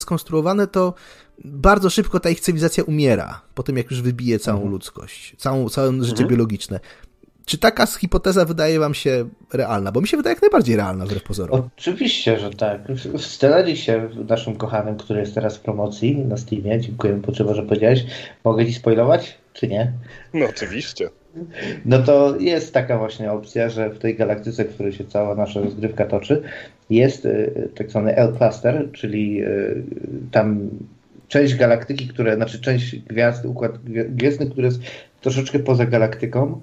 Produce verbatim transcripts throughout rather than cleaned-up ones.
skonstruowane, to bardzo szybko ta ich cywilizacja umiera, po tym jak już wybije całą mhm. ludzkość, całą, całe życie mhm. biologiczne. Czy taka hipoteza wydaje wam się realna? Bo mi się wydaje jak najbardziej realna, wbrew pozorom. Oczywiście, że tak. W Stellaриsie, naszym kochanym, który jest teraz w promocji na Steamie, dziękuję, potrzeba, że powiedziałeś. Mogę ci spoilować, czy nie? No oczywiście. No to jest taka właśnie opcja, że w tej galaktyce, w której się cała nasza rozgrywka toczy, jest tak zwany L-cluster, czyli tam część galaktyki, które, znaczy część gwiazd, układ gwiezdny, który jest troszeczkę poza galaktyką.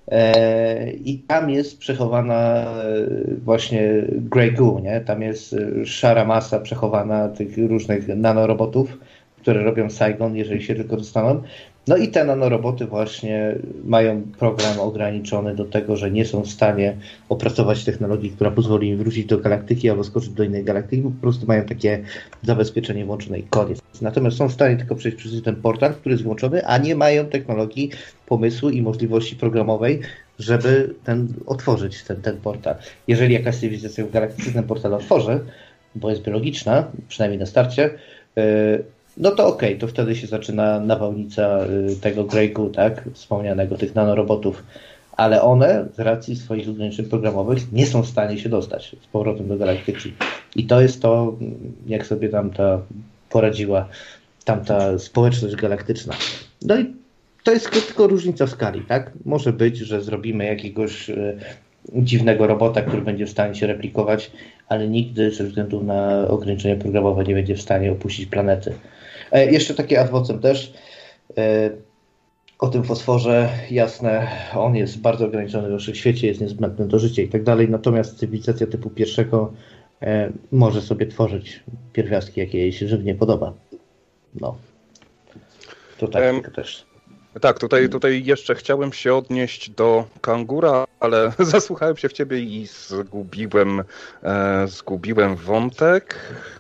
I tam jest przechowana właśnie Grey Goo, nie? Tam jest szara masa przechowana tych różnych nanorobotów, które robią Saigon, jeżeli się tylko dostaną. No i te nanoroboty właśnie mają program ograniczony do tego, że nie są w stanie opracować technologii, która pozwoli im wrócić do galaktyki albo skoczyć do innej galaktyki, bo po prostu mają takie zabezpieczenie włączone i koniec. Natomiast są w stanie tylko przejść przez ten portal, który jest włączony, a nie mają technologii, pomysłu i możliwości programowej, żeby ten, otworzyć ten, ten portal. Jeżeli jakaś cywilizacja w galaktyce ten portal otworzy, bo jest biologiczna, przynajmniej na starcie, yy, no to okej, okay, to wtedy się zaczyna nawałnica tego Grey Goo, tak, wspomnianego, tych nanorobotów, ale one z racji swoich ograniczeń programowych nie są w stanie się dostać z powrotem do galaktyki. I to jest to, jak sobie tamta poradziła tamta społeczność galaktyczna. No i to jest tylko różnica w skali, tak? Może być, że zrobimy jakiegoś y, dziwnego robota, który będzie w stanie się replikować, ale nigdy ze względu na ograniczenia programowe nie będzie w stanie opuścić planety. E, jeszcze takie ad vocem też e, o tym fosforze, jasne, on jest bardzo ograniczony w naszym świecie, jest niezbędny do życia i tak dalej, natomiast cywilizacja typu pierwszego e, może sobie tworzyć pierwiastki, jakie jej się żywnie podoba. No. To tak um. też. Tak, tutaj, tutaj jeszcze chciałem się odnieść do kangura, ale zasłuchałem się w ciebie i zgubiłem, e, zgubiłem wątek.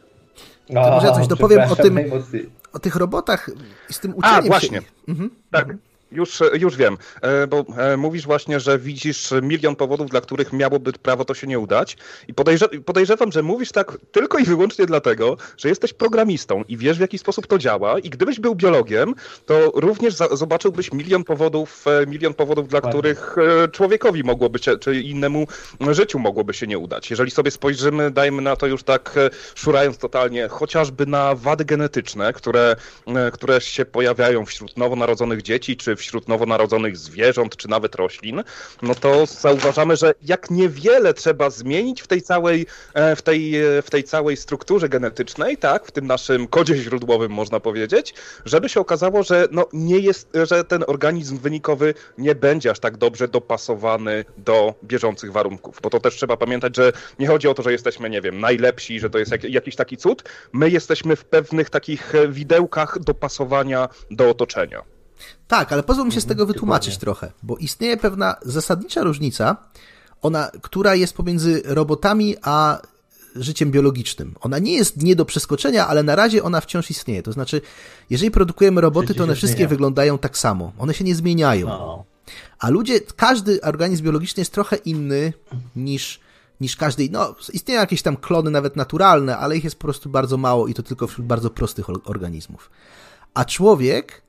To o, może ja coś dopowiem o tym, o tych robotach i z tym uczeniem. A, właśnie. Się... Mhm. Tak. Już, już wiem, bo mówisz właśnie, że widzisz milion powodów, dla których miałoby prawo to się nie udać i podejrze, podejrzewam, że mówisz tak tylko i wyłącznie dlatego, że jesteś programistą i wiesz, w jaki sposób to działa i gdybyś był biologiem, to również za, zobaczyłbyś milion powodów, milion powodów, dla Ładnie. których człowiekowi mogłoby się, czy innemu życiu mogłoby się nie udać. Jeżeli sobie spojrzymy, dajmy na to już tak szurając totalnie, chociażby na wady genetyczne, które, które się pojawiają wśród nowonarodzonych dzieci, czy wśród nowonarodzonych zwierząt, czy nawet roślin, no to zauważamy, że jak niewiele trzeba zmienić w tej całej, w tej, w tej całej strukturze genetycznej, tak, w tym naszym kodzie źródłowym można powiedzieć, żeby się okazało, że no nie jest, że ten organizm wynikowy nie będzie aż tak dobrze dopasowany do bieżących warunków, bo to też trzeba pamiętać, że nie chodzi o to, że jesteśmy, nie wiem, najlepsi, że to jest jak, jakiś taki cud, my jesteśmy w pewnych takich widełkach dopasowania do otoczenia. Tak, ale pozwól mi się z tego wytłumaczyć trochę, bo istnieje pewna zasadnicza różnica, ona, która jest pomiędzy robotami a życiem biologicznym. Ona nie jest nie do przeskoczenia, ale na razie ona wciąż istnieje. To znaczy, jeżeli produkujemy roboty, to one wszystkie wyglądają tak samo. One się nie zmieniają. A ludzie, każdy organizm biologiczny jest trochę inny niż, niż każdy. No, istnieją jakieś tam klony nawet naturalne, ale ich jest po prostu bardzo mało i to tylko wśród bardzo prostych organizmów. A człowiek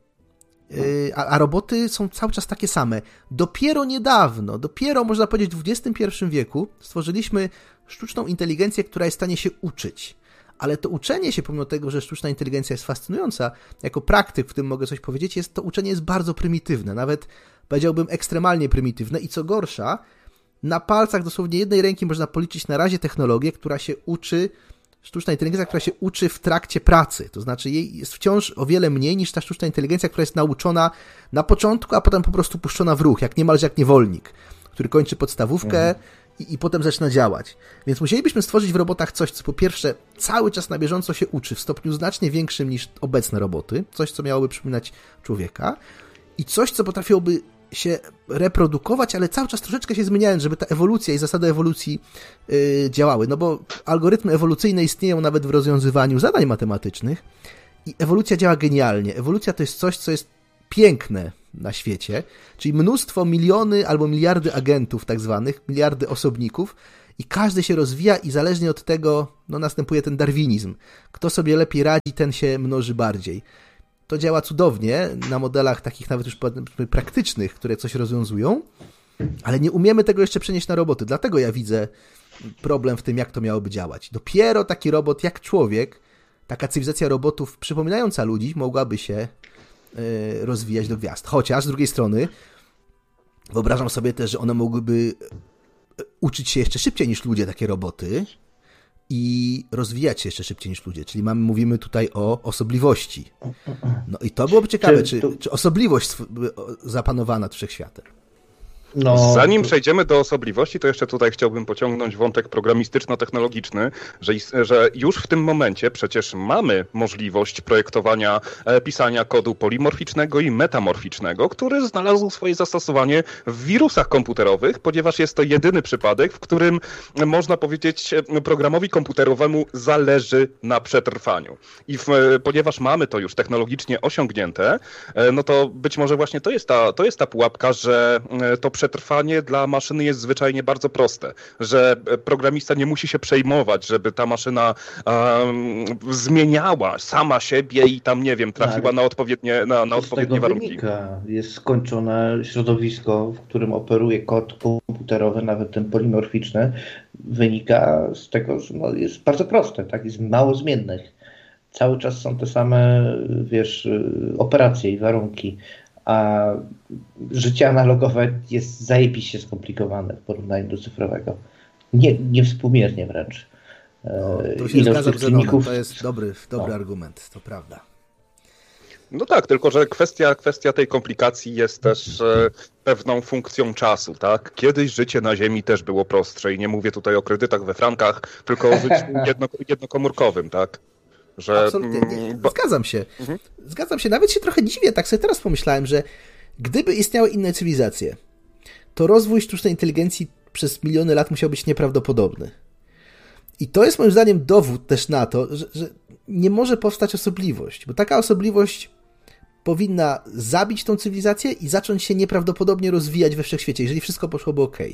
A, a roboty są cały czas takie same. Dopiero niedawno, dopiero można powiedzieć w dwudziestym pierwszym wieku stworzyliśmy sztuczną inteligencję, która jest w stanie się uczyć. Ale to uczenie się, pomimo tego, że sztuczna inteligencja jest fascynująca, jako praktyk, w tym mogę coś powiedzieć, jest to uczenie jest bardzo prymitywne, nawet powiedziałbym ekstremalnie prymitywne i co gorsza, na palcach dosłownie jednej ręki można policzyć na razie technologię, która się uczy sztuczna inteligencja, która się uczy w trakcie pracy. To znaczy jej jest wciąż o wiele mniej niż ta sztuczna inteligencja, która jest nauczona na początku, a potem po prostu puszczona w ruch, jak niemalże jak niewolnik, który kończy podstawówkę mhm. i, i potem zaczyna działać. Więc musielibyśmy stworzyć w robotach coś, co po pierwsze cały czas na bieżąco się uczy w stopniu znacznie większym niż obecne roboty, coś, co miałoby przypominać człowieka i coś, co potrafiłoby się reprodukować, ale cały czas troszeczkę się zmieniając, żeby ta ewolucja i zasady ewolucji yy, działały. No bo algorytmy ewolucyjne istnieją nawet w rozwiązywaniu zadań matematycznych i ewolucja działa genialnie. Ewolucja to jest coś, co jest piękne na świecie, czyli mnóstwo, miliony albo miliardy agentów tak zwanych, miliardy osobników i każdy się rozwija i zależnie od tego no, następuje ten darwinizm. Kto sobie lepiej radzi, ten się mnoży bardziej. To działa cudownie na modelach takich nawet już praktycznych, które coś rozwiązują, ale nie umiemy tego jeszcze przenieść na roboty. Dlatego ja widzę problem w tym, jak to miałoby działać. Dopiero taki robot jak człowiek, taka cywilizacja robotów przypominająca ludzi, mogłaby się y, rozwijać do gwiazd. Chociaż z drugiej strony wyobrażam sobie też, że one mogłyby uczyć się jeszcze szybciej niż ludzie, takie roboty, i rozwijać się jeszcze szybciej niż ludzie. Czyli mamy, mówimy tutaj o osobliwości. No i to byłoby ciekawe, czy, czy, czy osobliwość zapanowała nad wszechświatem. No, Zanim przejdziemy do osobliwości, to jeszcze tutaj chciałbym pociągnąć wątek programistyczno-technologiczny, że, że już w tym momencie przecież mamy możliwość projektowania, pisania kodu polimorficznego i metamorficznego, który znalazł swoje zastosowanie w wirusach komputerowych, ponieważ jest to jedyny przypadek, w którym można powiedzieć programowi komputerowemu zależy na przetrwaniu. I w, ponieważ mamy to już technologicznie osiągnięte, no to być może właśnie to jest ta, to jest ta pułapka, że to przetrwanie dla maszyny jest zwyczajnie bardzo proste, że programista nie musi się przejmować, żeby ta maszyna um, zmieniała sama siebie i tam, nie wiem, trafiła tak, na odpowiednie, na, na odpowiednie warunki. Wynika. Jest skończone środowisko, w którym operuje kod komputerowy, nawet ten polimorficzny, wynika z tego, że no, jest bardzo proste, tak? Jest mało zmiennych. Cały czas są te same, wiesz, operacje i warunki. A życie analogowe jest zajebiście skomplikowane w porównaniu do cyfrowego. Nie, niewspółmiernie wręcz. No, to się zgadzam, czynników... to jest dobry, dobry no. argument, to prawda. No tak, tylko że kwestia, kwestia tej komplikacji jest też e, pewną funkcją czasu, tak? Kiedyś życie na Ziemi też było prostsze i nie mówię tutaj o kredytach we frankach, tylko o życiu jedno, jednokomórkowym, tak? Że, Absolutnie, nie, zgadzam się. Mhm. Zgadzam się, nawet się trochę dziwię, tak sobie teraz pomyślałem, że gdyby istniały inne cywilizacje, to rozwój sztucznej inteligencji przez miliony lat musiał być nieprawdopodobny. I to jest moim zdaniem dowód też na to, że, że nie może powstać osobliwość, bo taka osobliwość powinna zabić tą cywilizację i zacząć się nieprawdopodobnie rozwijać we wszechświecie, jeżeli wszystko poszłoby ok.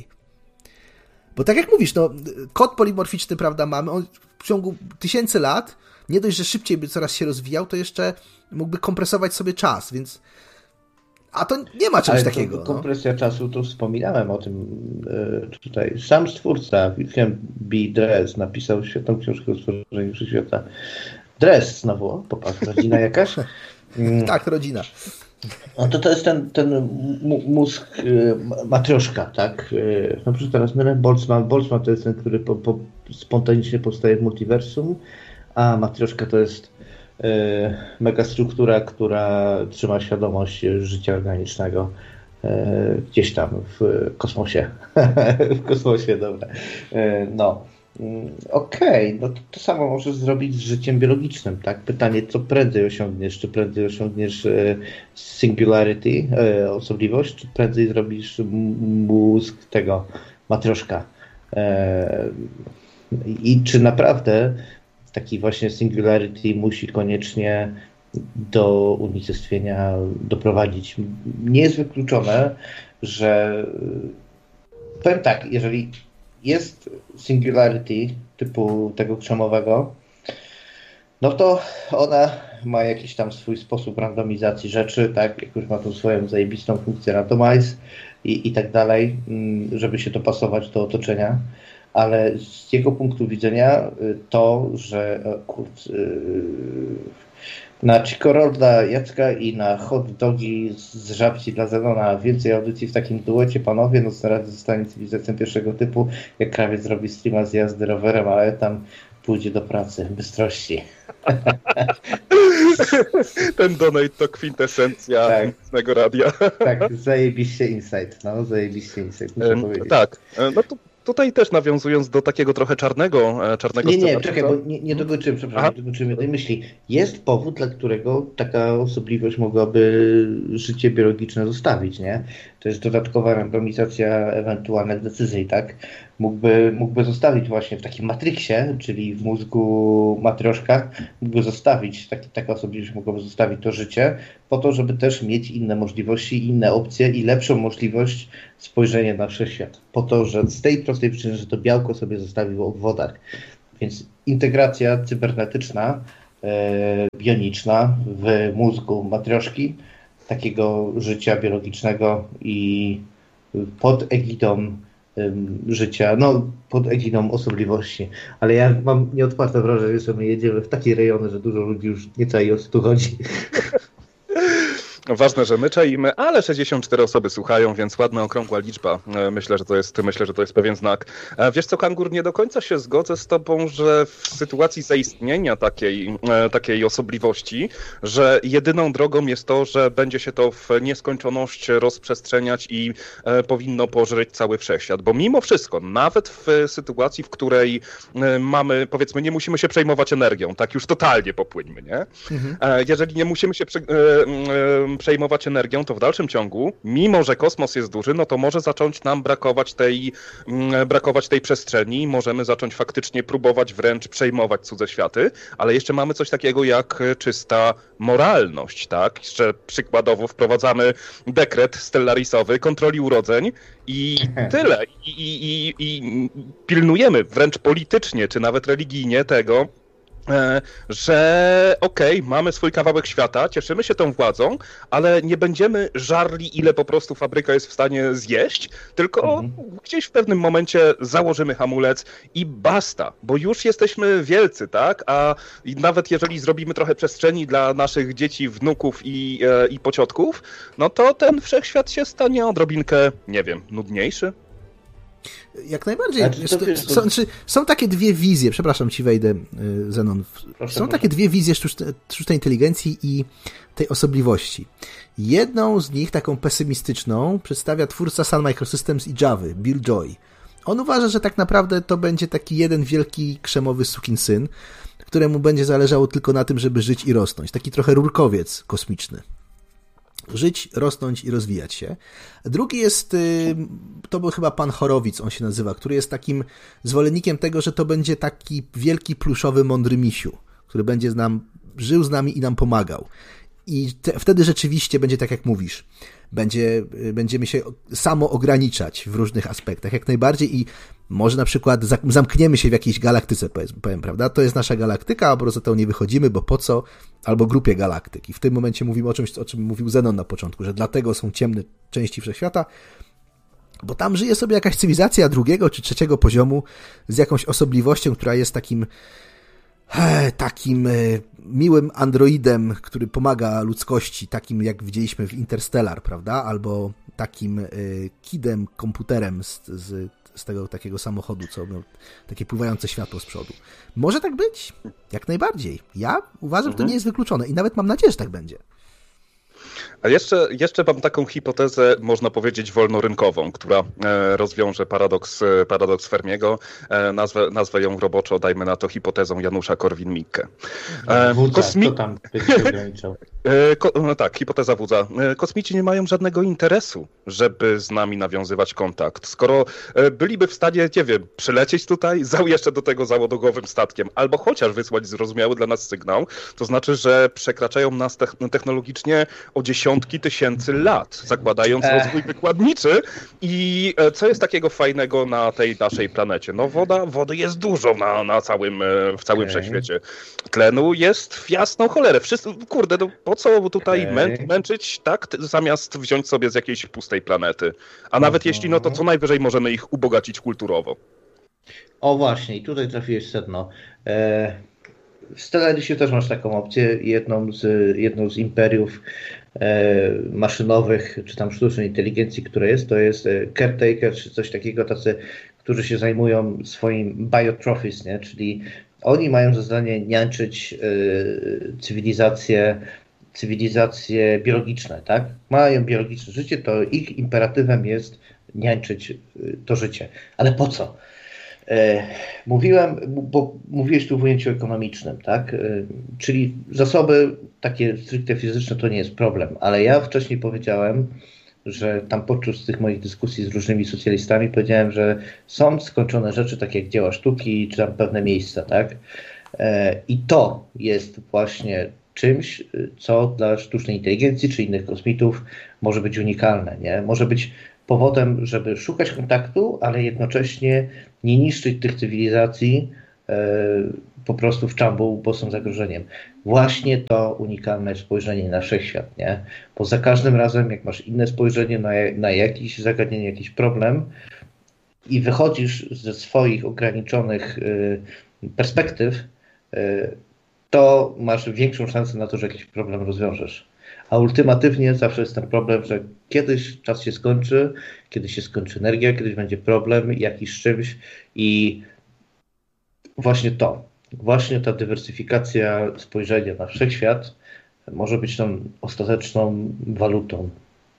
Bo tak jak mówisz, no, kod polimorficzny, prawda, mamy, on w ciągu tysięcy lat nie dość, że szybciej by coraz się rozwijał, to jeszcze mógłby kompresować sobie czas, więc... A to nie ma czegoś Ale takiego. To, kompresja no. czasu, to wspominałem o tym e, tutaj. Sam stwórca, Wilhelm B. Dress, napisał świetną książkę o stworzeniu wszechświata. Dress znowu, popatrz, rodzina jakaś? Tak, rodzina. No to to jest ten, ten mózg y, matrioszka, tak? Y, no przecież teraz mylę, Boltzmann. Boltzmann to jest ten, który po, po, spontanicznie powstaje w multiversum, a matrioszka to jest y, megastruktura, która trzyma świadomość życia organicznego y, gdzieś tam w kosmosie. w kosmosie, dobra. Y, no. Okej, okay, no to, to samo możesz zrobić z życiem biologicznym, tak? Pytanie, co prędzej osiągniesz? Czy prędzej osiągniesz e, singularity, e, osobliwość, czy prędzej zrobisz mózg tego matrioszka? E, I czy naprawdę taki właśnie singularity musi koniecznie do unicestwienia doprowadzić? Nie jest wykluczone, że powiem tak, jeżeli jest singularity typu tego krzemowego, no to ona ma jakiś tam swój sposób randomizacji rzeczy, tak, jak już ma tą swoją zajebistą funkcję randomize i, i tak dalej, żeby się dopasować do otoczenia, ale z jego punktu widzenia to, że kurczę, na Chikorolda Jacka i na hot dogi z żabci dla Zenona więcej audycji w takim duecie, panowie, no zaraz zostanie cywilizacją pierwszego typu, jak krawiec zrobi streama z jazdy rowerem, ale tam pójdzie do pracy, bystrości. Ten donate to kwintesencja tak. Mocnego Radia. Tak, zajebiście insight, no zajebiście insight, muszę um, powiedzieć. Tak, no to tutaj też nawiązując do takiego trochę czarnego, czarnego Nie, nie, scenariusza. czekaj, bo nie, nie dokończyłem, przepraszam, nie dokończyłem tej myśli. Jest powód, dla którego taka osobliwość mogłaby życie biologiczne zostawić, nie? to jest dodatkowa randomizacja ewentualnych decyzji, tak? Mógłby, mógłby zostawić właśnie w takim matriksie, czyli w mózgu matrioszkach, mógłby zostawić, taki, taka osobliwość mogłaby zostawić to życie, po to, żeby też mieć inne możliwości, inne opcje i lepszą możliwość spojrzenia na wszechświat. Po to, że z tej prostej przyczyny, że to białko sobie zostawi w obwodach. Więc integracja cybernetyczna, e, bioniczna w mózgu matrioszki, takiego życia biologicznego i pod egidą życia, no pod egidą osobliwości. Ale ja mam nieodparte wrażenie, że my jedziemy w takie rejony, że dużo ludzi już nie czai, o co tu chodzi. Ważne, że my czaimy, ale sześćdziesiąt cztery osoby słuchają, więc ładna, okrągła liczba. Myślę, że to jest, myślę, że to jest pewien znak. Wiesz co, Kangur, nie do końca się zgodzę z tobą, że w sytuacji zaistnienia takiej, takiej osobliwości, że jedyną drogą jest to, że będzie się to w nieskończoność rozprzestrzeniać i powinno pożreć cały wszechświat. Bo mimo wszystko, nawet w sytuacji, w której mamy, powiedzmy, nie musimy się przejmować energią, tak już totalnie popłyńmy, nie? Mhm. Jeżeli nie musimy się przy, przejmować energią, to w dalszym ciągu, mimo że kosmos jest duży, no to może zacząć nam brakować tej, brakować tej przestrzeni, możemy zacząć faktycznie próbować wręcz przejmować cudze światy, ale jeszcze mamy coś takiego jak czysta moralność, tak? Że przykładowo wprowadzamy dekret stellarisowy kontroli urodzeń i tyle. I, i, i, i pilnujemy wręcz politycznie, czy nawet religijnie tego, że okej, okay, mamy swój kawałek świata, cieszymy się tą władzą, ale nie będziemy żarli, ile po prostu fabryka jest w stanie zjeść, tylko mhm. gdzieś w pewnym momencie założymy hamulec i basta, bo już jesteśmy wielcy, tak? A nawet jeżeli zrobimy trochę przestrzeni dla naszych dzieci, wnuków i, e, i pociotków, no to ten wszechświat się stanie odrobinkę, nie wiem, nudniejszy. Jak najbardziej. Znaczy, to, to, są, to... są takie dwie wizje, przepraszam ci wejdę, Zenon. Proszę, są proszę. takie dwie wizje sztucznej, sztucznej inteligencji i tej osobliwości. Jedną z nich, taką pesymistyczną, przedstawia twórca Sun Microsystems i Java, Bill Joy. On uważa, że tak naprawdę to będzie taki jeden wielki krzemowy sukinsyn, któremu będzie zależało tylko na tym, żeby żyć i rosnąć. Taki trochę rurkowiec kosmiczny. Żyć, rosnąć i rozwijać się. Drugi jest, to był chyba pan Horowitz, on się nazywa, który jest takim zwolennikiem tego, że to będzie taki wielki, pluszowy, mądry misiu, który będzie z nam, żył z nami i nam pomagał. I te, wtedy rzeczywiście będzie tak, jak mówisz. Będzie, będziemy się samo ograniczać w różnych aspektach, jak najbardziej i może na przykład zamkniemy się w jakiejś galaktyce, powiem, prawda? To jest nasza galaktyka, a poza tą nie wychodzimy, bo po co? Albo grupie galaktyk. I w tym momencie mówimy o czymś, o czym mówił Zenon na początku, że dlatego są ciemne części wszechświata, bo tam żyje sobie jakaś cywilizacja drugiego czy trzeciego poziomu z jakąś osobliwością, która jest takim takim miłym androidem, który pomaga ludzkości, takim jak widzieliśmy w Interstellar, prawda? Albo takim kidem, komputerem z, z, z tego takiego samochodu, co miał takie pływające światło z przodu. Może tak być? Jak najbardziej. Ja uważam, mhm. że to nie jest wykluczone i nawet mam nadzieję, że tak będzie. A jeszcze, jeszcze mam taką hipotezę, można powiedzieć, wolnorynkową, która rozwiąże paradoks, paradoks Fermiego. Nazwę, nazwę ją roboczo, dajmy na to hipotezą Janusza Korwin-Mikke. Wódza, Kosmi... kto tam będzie ograniczał? Ko... No tak, hipoteza Wódza. Kosmici nie mają żadnego interesu, żeby z nami nawiązywać kontakt. Skoro byliby w stanie, nie wiem, przylecieć tutaj, jeszcze do tego załogowym statkiem, albo chociaż wysłać zrozumiały dla nas sygnał, to znaczy, że przekraczają nas technologicznie o dziesiątki tysięcy lat, zakładając Ech. rozwój wykładniczy. I co jest takiego fajnego na tej naszej planecie? No woda, wody jest dużo na, na całym, w całym okay. wszechświecie. Tlenu jest w jasną cholerę. Wszyscy, kurde, no po co tutaj okay. mę, męczyć, tak, zamiast wziąć sobie z jakiejś pustej planety. A nawet uh-huh. jeśli, no to co najwyżej możemy ich ubogacić kulturowo. O właśnie, i tutaj trafiłeś w sedno. E... W Stellarisie też masz taką opcję, jedną z, jedną z imperiów e, maszynowych, czy tam sztucznej inteligencji, które jest, to jest caretaker, czy coś takiego, tacy, którzy się zajmują swoim biotrophies, nie? Czyli oni mają za zadanie niańczyć e, cywilizacje, cywilizacje biologiczne, tak? Mają biologiczne życie, to ich imperatywem jest niańczyć to życie. Ale po co? Mówiłem, bo mówiłeś tu w ujęciu ekonomicznym, tak? Czyli zasoby takie stricte fizyczne to nie jest problem, ale ja wcześniej powiedziałem, że tam podczas tych moich dyskusji z różnymi socjalistami powiedziałem, że są skończone rzeczy, takie jak dzieła sztuki, czy tam pewne miejsca, tak? I to jest właśnie czymś, co dla sztucznej inteligencji czy innych kosmitów może być unikalne, nie? Może być powodem, żeby szukać kontaktu, ale jednocześnie nie niszczyć tych cywilizacji po prostu w czambu, bo są zagrożeniem. Właśnie to unikalne spojrzenie na wszechświat, nie? Bo za każdym razem, jak masz inne spojrzenie na, na jakieś zagadnienie, jakiś problem i wychodzisz ze swoich ograniczonych y, perspektyw, y, to masz większą szansę na to, że jakiś problem rozwiążesz. A ultimatywnie zawsze jest ten problem, że kiedyś czas się skończy, kiedyś się skończy energia, kiedyś będzie problem jakiś z czymś i właśnie to, właśnie ta dywersyfikacja spojrzenia na wszechświat może być tą ostateczną walutą.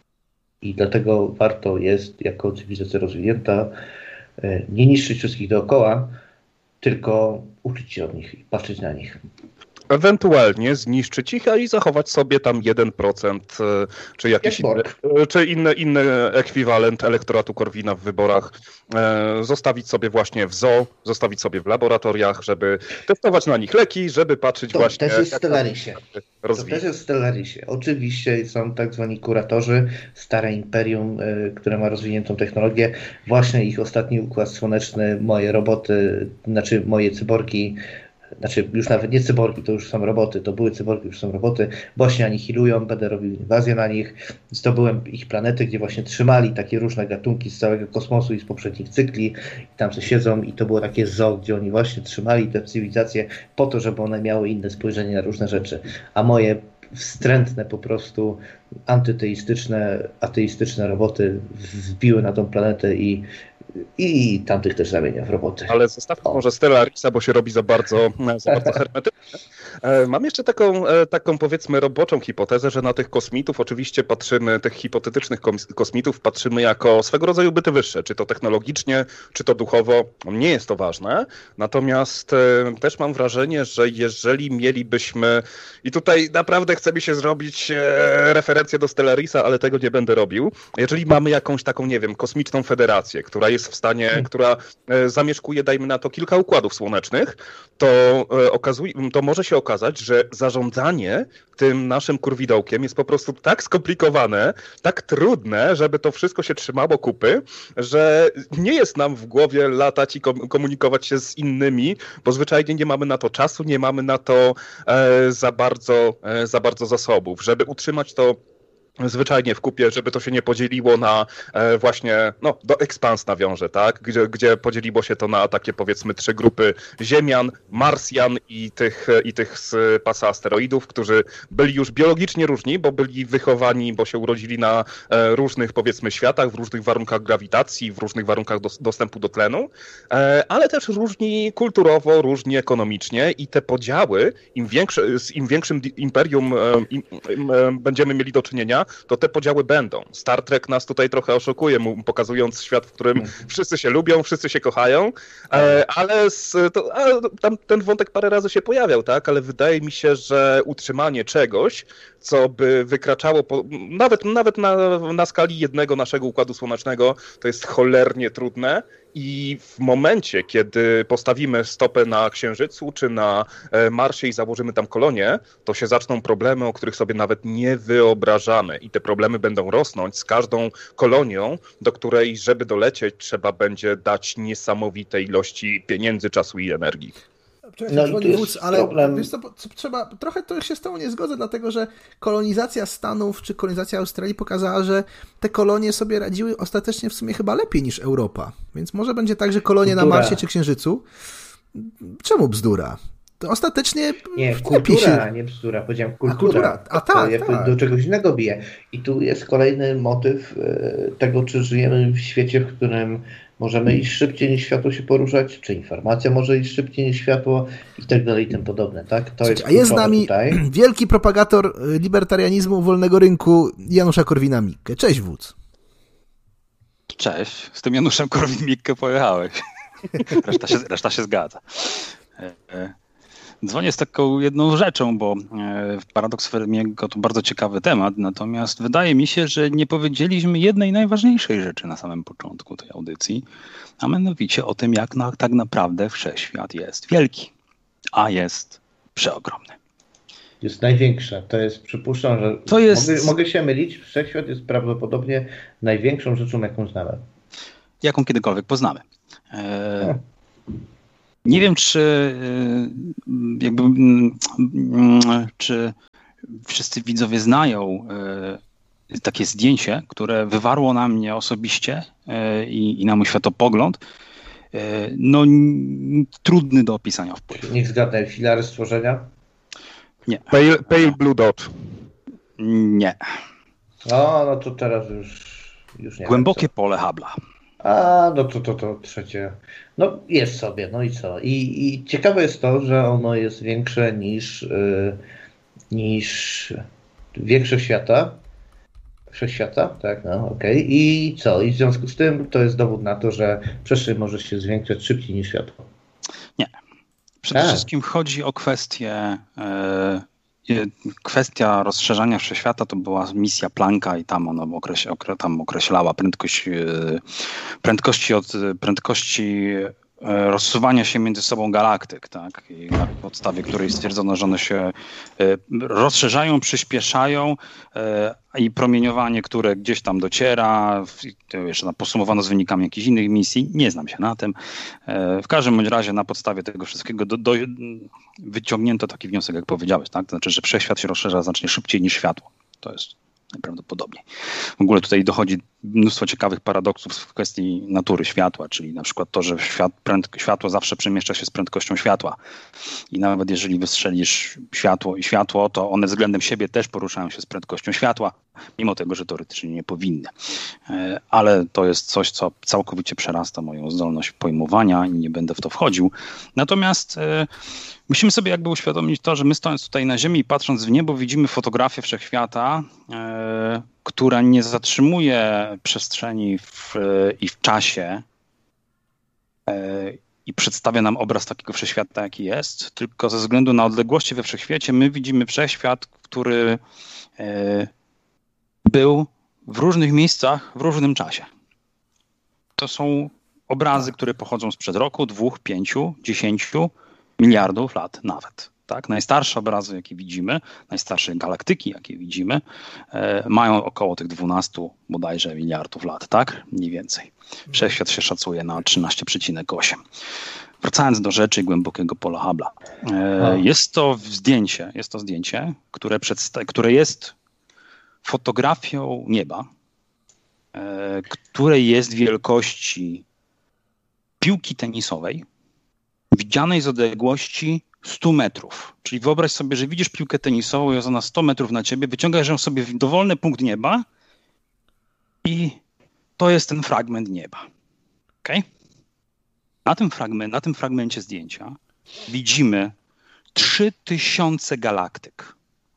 I dlatego warto jest, jako cywilizacja rozwinięta, nie niszczyć wszystkich dookoła, tylko uczyć się od nich i patrzeć na nich. Ewentualnie zniszczyć ich, a i zachować sobie tam jeden procent, czy jakiś inny, czy inny, inny ekwiwalent elektoratu Korwina w wyborach, e, zostawić sobie właśnie w zoo, zostawić sobie w laboratoriach, żeby testować na nich leki, żeby patrzeć to właśnie... To też jest w Stellarisie. To też jest w Stellarisie. Oczywiście są tak zwani kuratorzy, stare imperium, y, które ma rozwiniętą technologię. Właśnie ich ostatni układ słoneczny, moje roboty, znaczy moje cyborgi, znaczy już nawet nie cyborgi, to już są roboty, to były cyborgi, już są roboty, właśnie anihilują, będę robił inwazję na nich. Zdobyłem ich planety, gdzie właśnie trzymali takie różne gatunki z całego kosmosu i z poprzednich cykli i tam sobie siedzą i to było takie zoo, gdzie oni właśnie trzymali te cywilizacje po to, żeby one miały inne spojrzenie na różne rzeczy. A moje wstrętne po prostu antyteistyczne, ateistyczne roboty wbiły na tą planetę i I tamtych też zamienia w roboty. Ale zostawmy może Stellarisa, bo się robi za bardzo, za bardzo hermetyczne. Mam jeszcze taką, taką powiedzmy roboczą hipotezę, że na tych kosmitów oczywiście patrzymy, tych hipotetycznych kosmitów patrzymy jako swego rodzaju byty wyższe, czy to technologicznie, czy to duchowo, nie jest to ważne. Natomiast też mam wrażenie, że jeżeli mielibyśmy, i tutaj naprawdę chce mi się zrobić referencję do Stellarisa, ale tego nie będę robił, jeżeli mamy jakąś taką, nie wiem, kosmiczną federację, która jest w stanie, hmm. która zamieszkuje, dajmy na to, kilka układów słonecznych, to, okazuje, to może się okazać, że zarządzanie tym naszym kurwidołkiem jest po prostu tak skomplikowane, tak trudne, żeby to wszystko się trzymało kupy, że nie jest nam w głowie latać i komunikować się z innymi, bo zwyczajnie nie mamy na to czasu, nie mamy na to e, za bardzo, e, za bardzo zasobów. Żeby utrzymać to zwyczajnie w kupie, żeby to się nie podzieliło na e, właśnie, no, do ekspans nawiążę, tak? Gdzie, gdzie podzieliło się to na takie, powiedzmy, trzy grupy Ziemian, Marsjan i tych, i tych z pasa asteroidów, którzy byli już biologicznie różni, bo byli wychowani, bo się urodzili na e, różnych, powiedzmy, światach, w różnych warunkach grawitacji, w różnych warunkach dos- dostępu do tlenu, e, ale też różni kulturowo, różni ekonomicznie i te podziały, im, większe, z im większym imperium e, im, im, e, będziemy mieli do czynienia, to te podziały będą. Star Trek nas tutaj trochę oszukuje, pokazując świat, w którym wszyscy się lubią, wszyscy się kochają, ale, z, to, ale tam ten wątek parę razy się pojawiał, tak? Ale wydaje mi się, że utrzymanie czegoś, co by wykraczało po, nawet, nawet na, na skali jednego naszego układu słonecznego, to jest cholernie trudne. I w momencie, kiedy postawimy stopę na Księżycu czy na Marsie i założymy tam kolonię, to się zaczną problemy, o których sobie nawet nie wyobrażamy. I te problemy będą rosnąć z każdą kolonią, do której, żeby dolecieć, trzeba będzie dać niesamowite ilości pieniędzy, czasu i energii. No i wódz, ale wiesz co, trzeba, trochę to się z tobą nie zgodzę, dlatego że kolonizacja Stanów czy kolonizacja Australii pokazała, że te kolonie sobie radziły ostatecznie w sumie chyba lepiej niż Europa. Więc może będzie tak, że kolonie bzdura. Na Marsie czy Księżycu. Czemu bzdura? To ostatecznie nie, kultura, się... nie bzdura, powiedziałem kultura. A, kultura. A tak, to tak. Do czegoś innego bije. I tu jest kolejny motyw tego, czy żyjemy w świecie, w którym możemy iść szybciej niż światło się poruszać, czy informacja może iść szybciej niż światło i tak dalej i tym podobne, tak? To jest a jest z nami tutaj. wielki propagator libertarianizmu, wolnego rynku Janusza Korwina-Mikke. Cześć, wódz. Cześć. Z tym Januszem Korwin-Mikke pojechałeś. Reszta się, reszta się zgadza. Dzwonię z taką jedną rzeczą, bo paradoks Fermiego to bardzo ciekawy temat, natomiast wydaje mi się, że nie powiedzieliśmy jednej najważniejszej rzeczy na samym początku tej audycji, a mianowicie o tym, jak na, tak naprawdę wszechświat jest wielki, a jest przeogromny. Jest największa. To jest, przypuszczam, że to jest... mogę, mogę się mylić, wszechświat jest prawdopodobnie największą rzeczą, jaką znamy. Jaką kiedykolwiek poznamy. E... Nie wiem, czy jakby, czy wszyscy widzowie znają takie zdjęcie, które wywarło na mnie osobiście i, i na mój światopogląd no trudny do opisania wpływ. Niech zgadnę, filary stworzenia? Nie. Pale, pale Blue Dot. Nie. No, no to teraz już, już nie Głębokie wiem, pole Hubble'a. A, no to, to, to trzecie. No jest sobie, no i co? I, i ciekawe jest to, że ono jest większe niż, yy, niż większość świata. Wszechświata, tak, no okej. Okay. I co? I w związku z tym to jest dowód na to, że przestrzeń może się zwiększać szybciej niż światło. Nie. Przede A. wszystkim chodzi o kwestię yy, kwestia rozszerzania wszechświata to była misja Plancka i tam ona okreś, okre, tam określała prędkość, yy, prędkości od prędkości rozsuwania się między sobą galaktyk, tak? I na podstawie której stwierdzono, że one się rozszerzają, przyspieszają i promieniowanie, które gdzieś tam dociera, jeszcze na podsumowano z wynikami jakichś innych misji, nie znam się na tym. W każdym bądź razie na podstawie tego wszystkiego do, do, wyciągnięto taki wniosek, jak powiedziałeś, tak? To znaczy, że wszechświat się rozszerza znacznie szybciej niż światło. To jest najprawdopodobniej. W ogóle tutaj dochodzi mnóstwo ciekawych paradoksów w kwestii natury światła, czyli na przykład to, że świat, prędko, światło zawsze przemieszcza się z prędkością światła i nawet jeżeli wystrzelisz światło i światło, to one względem siebie też poruszają się z prędkością światła, mimo tego, że teoretycznie nie powinny. Ale to jest coś, co całkowicie przerasta moją zdolność pojmowania i nie będę w to wchodził. Natomiast musimy sobie jakby uświadomić to, że my stojąc tutaj na Ziemi i patrząc w niebo widzimy fotografię wszechświata, e, która nie zatrzymuje przestrzeni w, i w czasie e, i przedstawia nam obraz takiego wszechświata, jaki jest, tylko ze względu na odległości we wszechświecie my widzimy wszechświat, który e, był w różnych miejscach w różnym czasie. To są obrazy, które pochodzą sprzed roku, dwóch, pięciu, dziesięciu miliardów lat nawet. Tak? Najstarsze obrazy, jakie widzimy, najstarsze galaktyki, jakie widzimy, e, mają około tych dwunastu bodajże miliardów lat, tak? Mniej więcej. Wszechświat się szacuje na trzynaście przecinek osiem. Wracając do rzeczy głębokiego pola Hubble'a. E, jest to zdjęcie, jest to zdjęcie, które, przedsta- które jest fotografią nieba, e, które jest wielkości piłki tenisowej, widzianej z odległości stu metrów. Czyli wyobraź sobie, że widzisz piłkę tenisową, jest ona sto metrów na ciebie, wyciągasz ją sobie w dowolny punkt nieba i to jest ten fragment nieba. Okay? Na tym fragment, na tym fragmencie zdjęcia widzimy trzy tysiące galaktyk.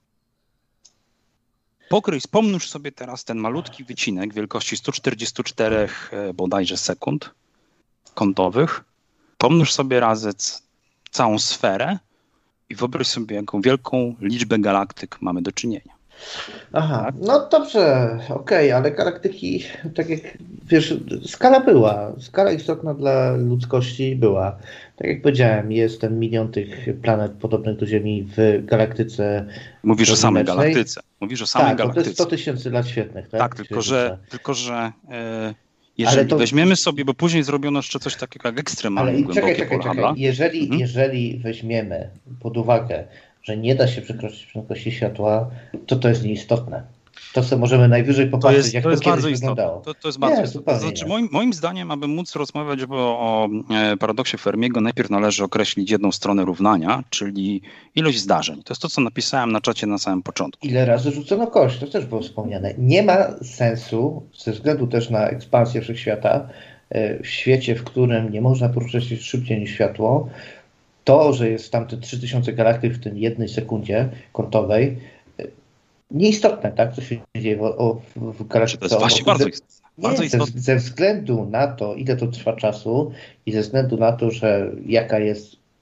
Pokryj, pomnóż sobie teraz ten malutki wycinek wielkości sto czterdzieści cztery bodajże sekund kątowych. Pomnóż sobie razy całą sferę i wyobraź sobie, jaką wielką liczbę galaktyk mamy do czynienia. Aha, tak? No dobrze, okej, okay, ale galaktyki, tak jak wiesz, skala była, skala istotna dla ludzkości była. Tak jak powiedziałem, jest ten milion tych planet podobnych do Ziemi w galaktyce. Mówisz o samej galaktyce. Mówisz o samej tak, galaktyce. To jest sto tysięcy lat świetnych, tak? Tak, tylko że, tylko że e, jeżeli to... weźmiemy sobie, bo później zrobiono jeszcze coś takiego jak ekstremalnie ale głębokie czekaj, czekaj, pola czekaj. Jeżeli, mhm. jeżeli weźmiemy pod uwagę, że nie da się przekroczyć prędkości światła, to to jest nieistotne. To sobie możemy najwyżej popatrzeć, to jest, jak to, to jest kiedyś bardzo wyglądało. To, to jest bardzo nie, istotne. To znaczy, moim, moim zdaniem, aby móc rozmawiać o, o paradoksie Fermiego, najpierw należy określić jedną stronę równania, czyli ilość zdarzeń. To jest to, co napisałem na czacie na samym początku. Ile razy rzucono kość, to też było wspomniane. Nie ma sensu, ze względu też na ekspansję wszechświata, w świecie, w którym nie można poruszać się szybciej niż światło, to, że jest tam te trzy tysiące galaktyk w tym jednej sekundzie kątowej, nieistotne, tak, co się dzieje w, o, w galaktyce. To jest właśnie bardzo istotne. Nie, bardzo ze, istotne. ze względu na to, ile to trwa czasu i ze względu na to, że jaka jest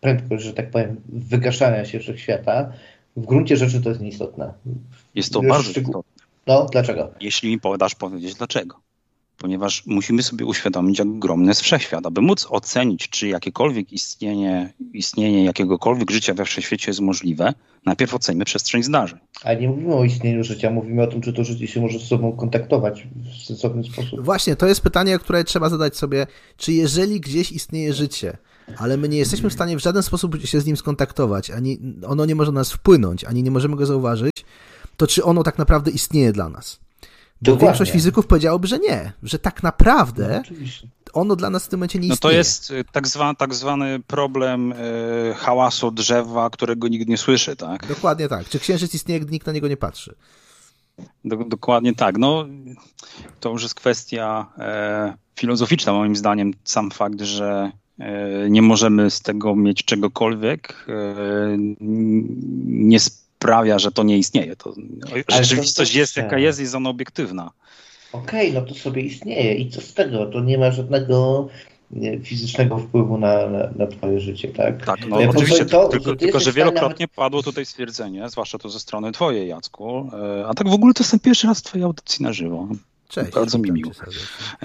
prędkość, że tak powiem, wygaszania się wszechświata, w gruncie rzeczy to jest nieistotne. Jest to Już bardzo szczegół... istotne. No, dlaczego? Jeśli mi podasz powiedzieć dlaczego. Ponieważ musimy sobie uświadomić, jak ogromny jest wszechświat. Aby móc ocenić, czy jakiekolwiek istnienie, istnienie jakiegokolwiek życia we wszechświecie jest możliwe, najpierw oceńmy przestrzeń zdarzeń. Ale nie mówimy o istnieniu życia, mówimy o tym, czy to życie się może z sobą kontaktować w sensowny sposób. Właśnie, to jest pytanie, które trzeba zadać sobie, czy jeżeli gdzieś istnieje życie, ale my nie jesteśmy w stanie w żaden sposób się z nim skontaktować, ani ono nie może na nas wpłynąć, ani nie możemy go zauważyć, to czy ono tak naprawdę istnieje dla nas? Bo Dokładnie. większość fizyków powiedziałoby, że nie, że tak naprawdę No, oczywiście. ono dla nas w tym momencie nie No istnieje. to jest tak, zwa, tak zwany problem y, hałasu drzewa, którego nikt nie słyszy, tak? Dokładnie tak. Czy księżyc istnieje, gdy nikt na niego nie patrzy? Do, dokładnie tak. No, to już jest kwestia e, filozoficzna moim zdaniem. Sam fakt, że e, nie możemy z tego mieć czegokolwiek e, nie sprawia, że to nie istnieje. To, rzeczywistość to jest jaka jest, jest ona obiektywna. Okej, okay, no to sobie istnieje i co z tego? To nie ma żadnego nie, fizycznego wpływu na, na, na twoje życie, tak? Tak, no Ja oczywiście, to, tylko, że tylko że wielokrotnie nawet... padło tutaj stwierdzenie, zwłaszcza to ze strony twojej, Jacku, e, a tak w ogóle to jest ten pierwszy raz twojej audycji na żywo. Cześć. Bardzo mi miło. E,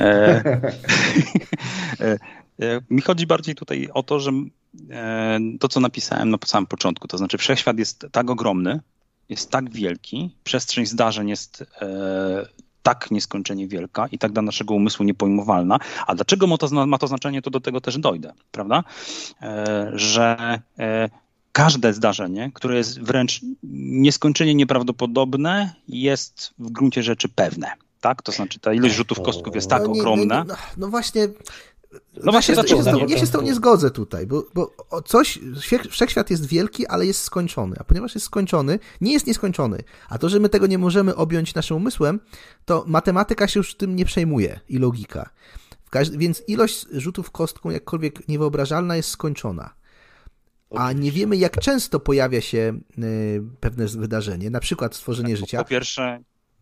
e, e, mi chodzi bardziej tutaj o to, że e, to, co napisałem na samym początku, to znaczy wszechświat jest tak ogromny, jest tak wielki, przestrzeń zdarzeń jest e, tak nieskończenie wielka i tak dla naszego umysłu niepojmowalna. A dlaczego ma to, ma to znaczenie, to do tego też dojdę, prawda? E, że e, każde zdarzenie, które jest wręcz nieskończenie nieprawdopodobne, jest w gruncie rzeczy pewne. Tak? To znaczy ta ilość rzutów kostków jest tak no, nie, ogromna. No, no, no właśnie... No właśnie, ja, się, dlaczego? ja, ja się z tą nie zgodzę tutaj, bo, bo coś, wszechświat jest wielki, ale jest skończony, a ponieważ jest skończony, nie jest nieskończony, a to, że my tego nie możemy objąć naszym umysłem, to matematyka się już tym nie przejmuje i logika. Więc ilość rzutów kostką, jakkolwiek niewyobrażalna, jest skończona. A nie wiemy, jak często pojawia się y, pewne wydarzenie, na przykład stworzenie tak, życia. Po pierwsze,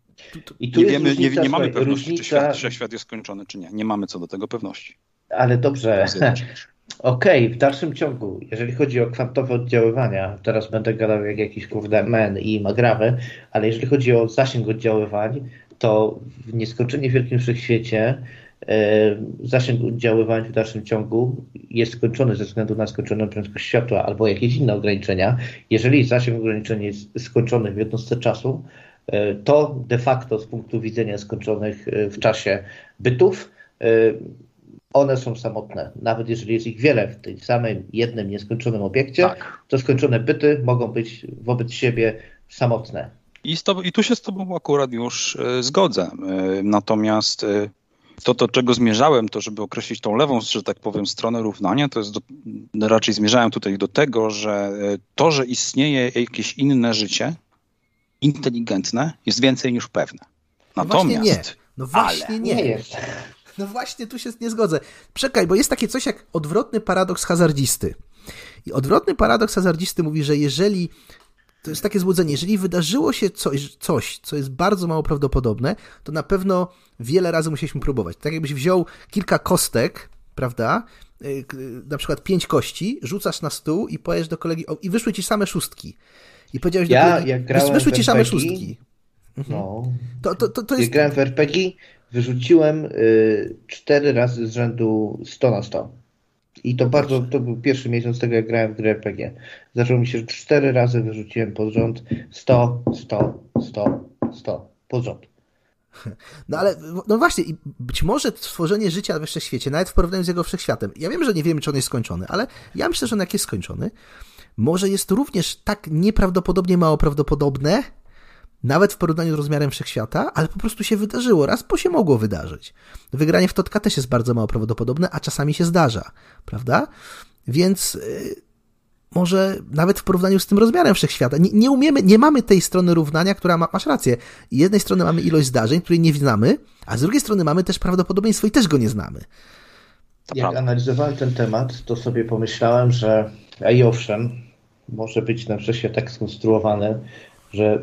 I tu nie, jest wiemy, różnica, nie, nie mamy słuchaj, pewności, różnica... czy świat, wszechświat jest skończony, czy nie. Nie mamy co do tego pewności. Ale dobrze. Okej, okay, w dalszym ciągu, jeżeli chodzi o kwantowe oddziaływania, teraz będę gadał jak jakiś kurde men i magrawy, ale jeżeli chodzi o zasięg oddziaływań, to w nieskończenie wielkim wszechświecie e, zasięg oddziaływań w dalszym ciągu jest skończony ze względu na skończoną prędkość światła albo jakieś inne ograniczenia. Jeżeli zasięg ograniczenia jest skończony w jednostce czasu, e, to de facto z punktu widzenia skończonych w czasie bytów e, one są samotne. Nawet jeżeli jest ich wiele w tym samym jednym nieskończonym obiekcie, tak. To skończone byty mogą być wobec siebie samotne. I, z to, i tu się z tobą akurat już y, zgodzę. Y, natomiast y, to, do czego zmierzałem, to żeby określić tą lewą, że tak powiem, stronę równania, to jest do, raczej zmierzałem tutaj do tego, że y, to, że istnieje jakieś inne życie, inteligentne, jest więcej niż pewne. Natomiast... No właśnie nie. No właśnie ale, nie. nie jest. No właśnie, tu się nie zgodzę. Czekaj, bo jest takie coś jak odwrotny paradoks hazardzisty. I odwrotny paradoks hazardzisty mówi, że jeżeli, to jest takie złudzenie, jeżeli wydarzyło się coś, coś, co jest bardzo mało prawdopodobne, to na pewno wiele razy musieliśmy próbować. Tak jakbyś wziął kilka kostek, prawda, na przykład pięć kości, rzucasz na stół i powiesz do kolegi, o, i wyszły ci same szóstki. I powiedziałeś ja, do kolegi, jak grałem wyszły ci same R P G, szóstki. Mhm. No. To, to, to, to jest... Jak grałem w R P G, wyrzuciłem y, cztery razy z rzędu sto na sto. I to bardzo, to był pierwszy miesiąc tego, jak grałem w grę R P G. Zaczęło mi się, że cztery razy wyrzuciłem pod rząd sto, sto, sto, sto, pod rząd. No ale, no właśnie, i być może stworzenie życia we wszechświecie, nawet w porównaniu z jego wszechświatem, ja wiem, że nie wiemy, czy on jest skończony, ale ja myślę, że on jak jest skończony, może jest również tak nieprawdopodobnie mało prawdopodobne, nawet w porównaniu z rozmiarem wszechświata, ale po prostu się wydarzyło raz, bo się mogło wydarzyć. Wygranie w Totka też jest bardzo mało prawdopodobne, a czasami się zdarza, prawda? Więc yy, może nawet w porównaniu z tym rozmiarem wszechświata, nie, nie umiemy, nie mamy tej strony równania, która ma, masz rację. Z jednej strony mamy ilość zdarzeń, której nie znamy, a z drugiej strony mamy też prawdopodobieństwo i też go nie znamy. To Jak prawda. Analizowałem ten temat, to sobie pomyślałem, że a i owszem, może być na wszechświat tak skonstruowany, że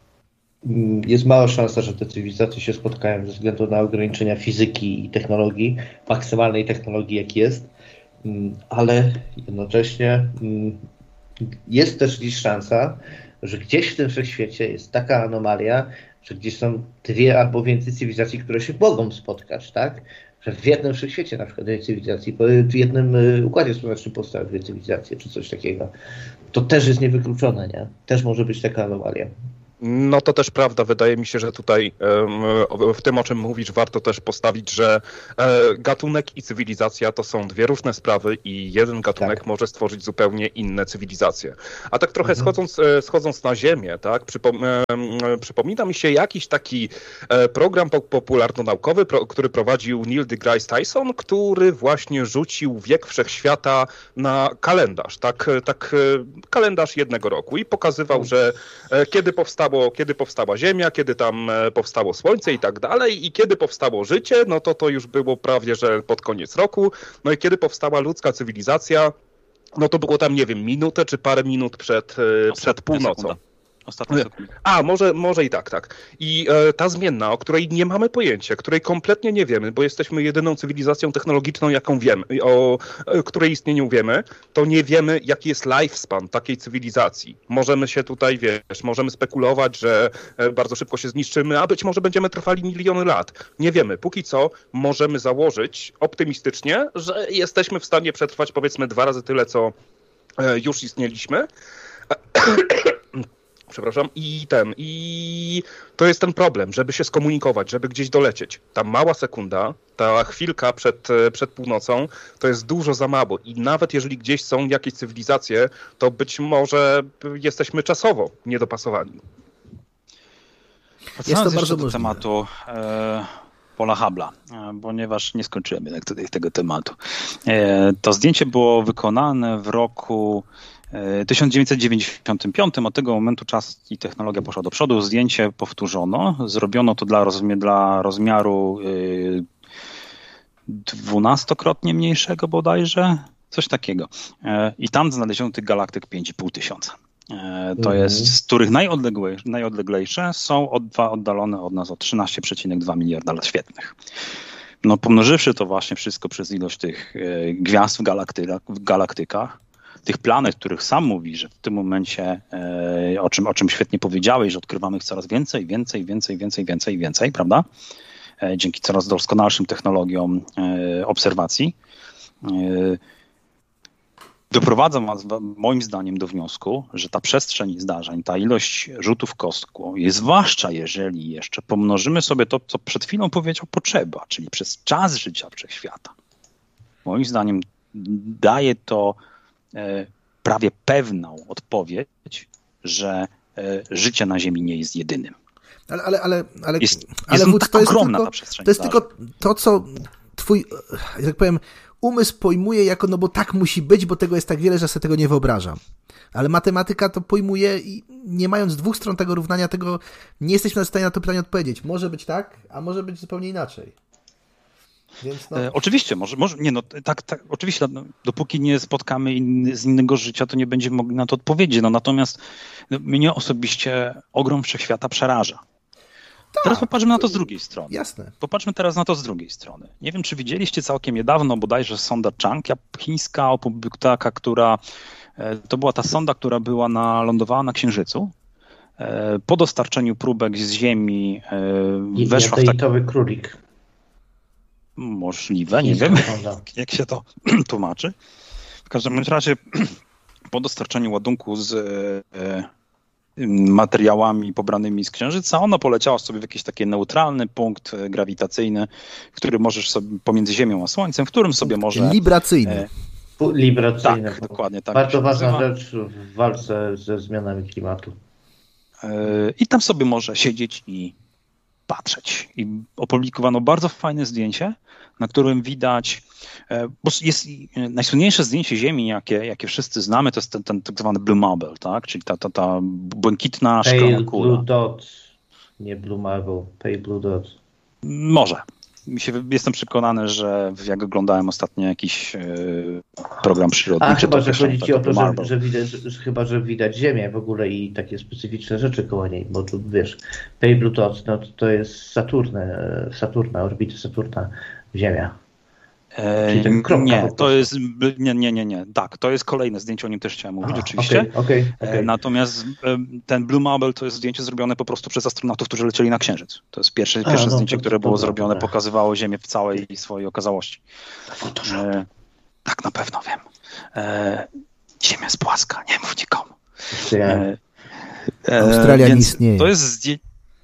jest mała szansa, że te cywilizacje się spotkają ze względu na ograniczenia fizyki i technologii, maksymalnej technologii jak jest. ale jednocześnie jest też gdzieś szansa, że gdzieś w tym wszechświecie jest taka anomalia, że gdzieś są dwie albo więcej cywilizacji, które się mogą spotkać, tak? Że w jednym wszechświecie na przykład dwie cywilizacji, w jednym układzie słonecznym powstały dwie cywilizacje, czy coś takiego. To też jest niewykluczone, nie? Też może być taka anomalia. No to też prawda. Wydaje mi się, że tutaj w tym, o czym mówisz, warto też postawić, że gatunek i cywilizacja to są dwie różne sprawy i jeden gatunek tak. może stworzyć zupełnie inne cywilizacje. A tak trochę mhm. schodząc, schodząc na ziemię, tak, przypom przypomina mi się jakiś taki program popularno-naukowy, który prowadził Neil deGrasse Tyson, który właśnie rzucił wiek wszechświata na kalendarz, tak, tak kalendarz jednego roku i pokazywał, że kiedy powstał kiedy powstała Ziemia, kiedy tam powstało Słońce i tak dalej i kiedy powstało życie, no to to już było prawie, że pod koniec roku, no i kiedy powstała ludzka cywilizacja, no to było tam, nie wiem, minutę czy parę minut przed, przed północą. Sekunda. Ostatnia sekunda. A, może, może i tak, tak. I e, ta zmienna, o której nie mamy pojęcia, której kompletnie nie wiemy, bo jesteśmy jedyną cywilizacją technologiczną, jaką wiemy, o e, której istnieniu wiemy, to nie wiemy, jaki jest lifespan takiej cywilizacji. Możemy się tutaj, wiesz, możemy spekulować, że e, bardzo szybko się zniszczymy, a być może będziemy trwali miliony lat. Nie wiemy. Póki co możemy założyć optymistycznie, że jesteśmy w stanie przetrwać powiedzmy dwa razy tyle, co e, już istnieliśmy. Przepraszam, i ten, i to jest ten problem, żeby się skomunikować, żeby gdzieś dolecieć. Ta mała sekunda, ta chwilka przed, przed północą, to jest dużo za mało i nawet jeżeli gdzieś są jakieś cywilizacje, to być może jesteśmy czasowo niedopasowani. Jest to bardzo do tematu e, Paula Hubble'a, e, ponieważ nie skończyłem jednak tutaj tego tematu. E, to zdjęcie było wykonane w roku tysiąc dziewięćset dziewięćdziesiątym piątym. Od tego momentu czas i technologia poszła do przodu. Zdjęcie powtórzono. Zrobiono to dla, rozmi- dla rozmiaru yy, dwunastokrotnie mniejszego bodajże. Coś takiego. Yy, I tam znaleziono tych galaktyk pięć i pół tysiąca. Yy, to mm. jest, z których najodleglejsze, najodleglejsze są od, dwa oddalone od nas o trzynaście przecinek dwa miliarda lat świetlnych. No, pomnożywszy to właśnie wszystko przez ilość tych yy, gwiazd w, galakty- w galaktykach, tych planet, których sam mówi, że w tym momencie, e, o, czym, o czym świetnie powiedziałeś, że odkrywamy ich coraz więcej, więcej, więcej, więcej, więcej, więcej, prawda? E, dzięki coraz doskonalszym technologiom e, obserwacji. E, doprowadza nas moim zdaniem do wniosku, że ta przestrzeń zdarzeń, ta ilość rzutów kostką, i zwłaszcza jeżeli jeszcze pomnożymy sobie to, co przed chwilą powiedział Potrzeba, czyli przez czas życia wszechświata. Moim zdaniem daje to prawie pewną odpowiedź, że życie na Ziemi nie jest jedynym. Ale, ale, ale, ale, jest, ale jest Wódz, tak to jest ogromna tylko, ta przestrzeń. To jest tylko to, co twój, jak tak powiem, umysł pojmuje jako, no bo tak musi być, bo tego jest tak wiele, że sobie tego nie wyobrażam. Ale matematyka to pojmuje i nie mając dwóch stron tego równania, tego nie jesteśmy w stanie na to pytanie odpowiedzieć. Może być tak, a może być zupełnie inaczej. Więc no. e, oczywiście, może, może nie no, tak, tak, oczywiście, no, dopóki nie spotkamy inny, z innego życia, to nie będziemy mogli na to odpowiedzieć. No, natomiast no, mnie osobiście ogrom wszechświata przeraża. Tak, teraz popatrzmy na to z drugiej strony. Jasne. Popatrzmy teraz na to z drugiej strony. Nie wiem, czy widzieliście całkiem niedawno bodajże sonda Chang, chińska, taka, która e, to była ta sonda, która była na, lądowała na Księżycu. E, po dostarczeniu próbek z Ziemi e, weszła w taki... królik. Możliwe, nie wiem, jak się to tłumaczy. W każdym razie po dostarczeniu ładunku z e, materiałami pobranymi z Księżyca, ona poleciała sobie w jakiś taki neutralny punkt grawitacyjny, w którym możesz sobie, pomiędzy Ziemią a Słońcem, w którym sobie może... Libracyjny. E, Libracyjny. Tak, dokładnie tak. Bardzo ważna rzecz w walce ze zmianami klimatu. E, I tam sobie może siedzieć i patrzeć. I opublikowano bardzo fajne zdjęcie, na którym widać, bo jest najsłynniejsze zdjęcie Ziemi, jakie, jakie wszyscy znamy, to jest ten, ten tak zwany Blue Marble, tak? Czyli ta, ta, ta błękitna szklana kula. Blue Dot, nie Blue Marble, Pale Blue Dot. Może. Mi się, jestem przekonany, że jak oglądałem ostatnio jakiś yy, program przyrodniczy... A chyba, że chodzi ci o to, że, że, widać, że, że chyba, że widać Ziemię w ogóle i takie specyficzne rzeczy koło niej, bo tu wiesz, Pale Blue Dot, no to, to jest Saturn, Saturna, orbity Saturna, Ziemia. Czyli ten kropka nie, to jest, nie, nie, nie, nie, tak, to jest kolejne zdjęcie, o nim też chciałem mówić, A, oczywiście. Okay, okay, okay. Natomiast ten Blue Marble to jest zdjęcie zrobione po prostu przez astronautów, którzy lecieli na Księżyc. To jest pierwsze, A, pierwsze no, zdjęcie, to, które to, było to, zrobione, to, pokazywało Ziemię w całej swojej okazałości. Photoshop. Tak, na pewno wiem. E, Ziemia jest płaska, nie mów nikomu. E, e, Australia nie istnieje. To jest zdjęcie...